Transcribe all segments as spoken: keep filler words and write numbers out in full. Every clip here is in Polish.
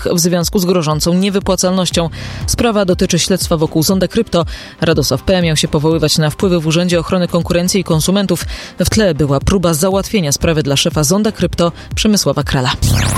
w związku z grożącą niewypłacalnością. Sprawa dotyczy śledztwa wokół Zonda Krypto. Radosław P. miał się powoływać na wpływy w Urzędzie Ochrony Konkurencji i Konsumentów. W tle była próba załatwienia sprawy dla szefa Zonda Krypto Przemysława Krala.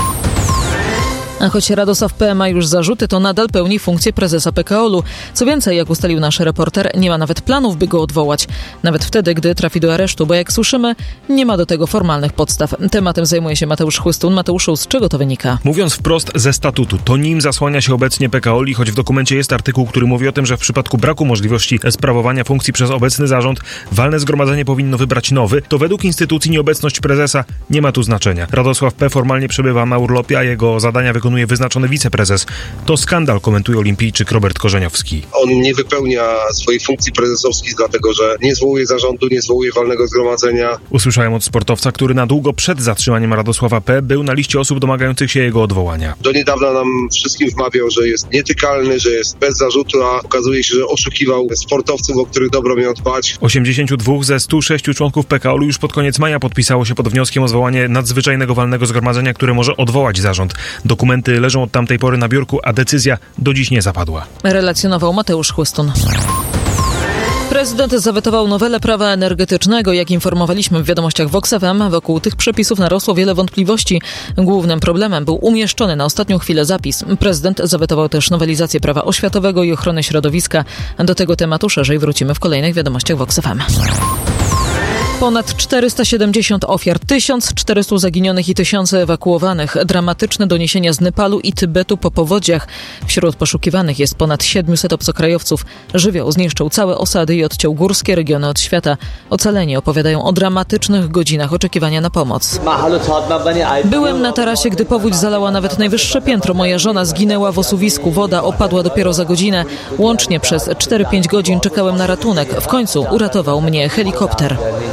A choć Radosław P. ma już zarzuty, to nadal pełni funkcję prezesa P K O L-u. Co więcej, jak ustalił nasz reporter, nie ma nawet planów, by go odwołać. Nawet wtedy, gdy trafi do aresztu, bo jak słyszymy, nie ma do tego formalnych podstaw. Tematem zajmuje się Mateusz Chłystun. Mateuszu, z czego to wynika? Mówiąc wprost, ze statutu. To nim zasłania się obecnie P K O L i choć w dokumencie jest artykuł, który mówi o tym, że w przypadku braku możliwości sprawowania funkcji przez obecny zarząd walne zgromadzenie powinno wybrać nowy, to według instytucji nieobecność prezesa nie ma tu znaczenia. Radosław P. formalnie przebywa na urlopie, a jego zadania wykonuje wyznaczony wiceprezes. To skandal, komentuje olimpijczyk Robert Korzeniowski. On nie wypełnia swojej funkcji prezesowskiej, dlatego że nie zwołuje zarządu, nie zwołuje walnego zgromadzenia. Usłyszałem od sportowca, który na długo przed zatrzymaniem Radosława P. był na liście osób domagających się jego odwołania. Do niedawna nam wszystkim wmawiał, że jest nietykalny, że jest bez zarzutu, a okazuje się, że oszukiwał sportowców, o których dobro miał dbać. osiemdziesięciu dwóch ze stu sześciu członków P K O L-u już pod koniec maja podpisało się pod wnioskiem o zwołanie nadzwyczajnego walnego zgromadzenia, które może odwołać zarząd. Dokumenty leżą od tamtej pory na biurku, a decyzja do dziś nie zapadła. Relacjonował Mateusz Chłystun. Prezydent zawetował nowelę prawa energetycznego. Jak informowaliśmy w wiadomościach Vox F M, wokół tych przepisów narosło wiele wątpliwości. Głównym problemem był umieszczony na ostatnią chwilę zapis. Prezydent zawetował też nowelizację prawa oświatowego i ochrony środowiska. Do tego tematu szerzej wrócimy w kolejnych wiadomościach Vox F M. Ponad czterysta siedemdziesiąt ofiar, tysiąc czterysta zaginionych i tysiące ewakuowanych. Dramatyczne doniesienia z Nepalu i Tybetu po powodziach. Wśród poszukiwanych jest ponad siedmiuset obcokrajowców. Żywioł zniszczył całe osady i odciął górskie regiony od świata. Ocaleni opowiadają o dramatycznych godzinach oczekiwania na pomoc. Byłem na tarasie, gdy powódź zalała nawet najwyższe piętro. Moja żona zginęła w osuwisku. Woda opadła dopiero za godzinę. Łącznie przez cztery pięć godzin czekałem na ratunek. W końcu uratował mnie helikopter.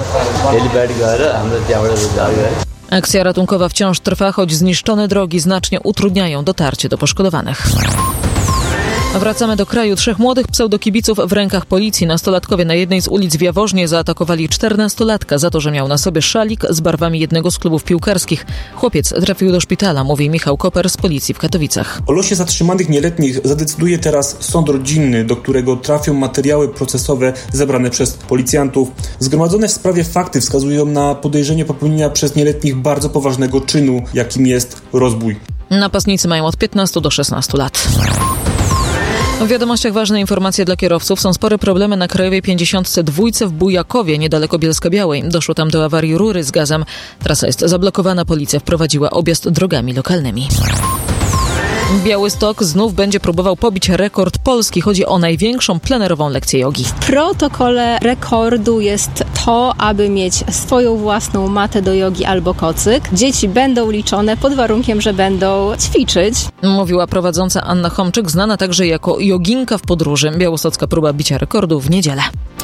Akcja ratunkowa wciąż trwa, choć zniszczone drogi znacznie utrudniają dotarcie do poszkodowanych. Wracamy do kraju. Trzech młodych pseudokibiców w rękach policji. Nastolatkowie na jednej z ulic w Jaworznie zaatakowali czternastolatka za to, że miał na sobie szalik z barwami jednego z klubów piłkarskich. Chłopiec trafił do szpitala, mówi Michał Koper z policji w Katowicach. O losie zatrzymanych nieletnich zadecyduje teraz sąd rodzinny, do którego trafią materiały procesowe zebrane przez policjantów. Zgromadzone w sprawie fakty wskazują na podejrzenie popełnienia przez nieletnich bardzo poważnego czynu, jakim jest rozbój. Napastnicy mają od piętnastu do szesnastu lat. W wiadomościach ważne informacje dla kierowców. Są spore problemy na Krajowej pięćdziesiątce dwa w Bujakowie, niedaleko Bielska-Białej. Doszło tam do awarii rury z gazem. Trasa jest zablokowana. Policja wprowadziła objazd drogami lokalnymi. Białystok znów będzie próbował pobić rekord Polski. Chodzi o największą plenerową lekcję jogi. W protokole rekordu jest to, aby mieć swoją własną matę do jogi albo kocyk. Dzieci będą liczone pod warunkiem, że będą ćwiczyć. Mówiła prowadząca Anna Chomczyk, znana także jako joginka w podróży. Białostocka próba bicia rekordu w niedzielę.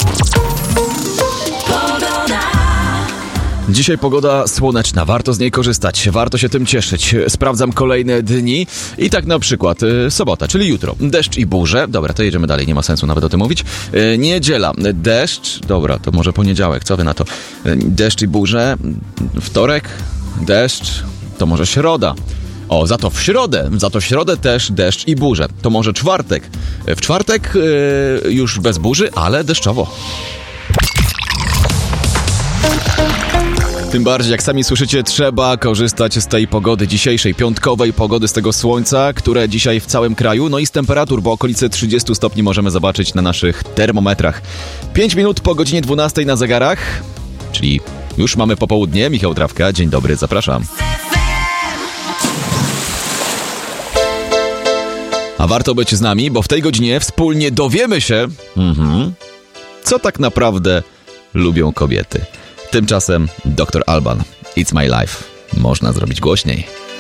Dzisiaj pogoda słoneczna, warto z niej korzystać, warto się tym cieszyć. Sprawdzam kolejne dni i tak na przykład y, sobota, czyli jutro. Deszcz i burze, dobra, to jedziemy dalej, nie ma sensu nawet o tym mówić. Y, niedziela, deszcz, dobra, to może poniedziałek, co wy na to? Y, deszcz i burze, wtorek, deszcz, to może środa. O, za to w środę, za to w środę też deszcz i burze. To może czwartek. W czwartek y, już bez burzy, ale deszczowo. Tym bardziej, jak sami słyszycie, trzeba korzystać z tej pogody dzisiejszej, piątkowej pogody, z tego słońca, które dzisiaj w całym kraju, no i z temperatur, bo okolice trzydziestu stopni możemy zobaczyć na naszych termometrach. pięć minut po godzinie dwunastej na zegarach, czyli już mamy popołudnie. Michał Trawka, dzień dobry, zapraszam. A warto być z nami, bo w tej godzinie wspólnie dowiemy się, mhm, co tak naprawdę lubią kobiety. Tymczasem doktor Alban. It's my life. Można zrobić głośniej.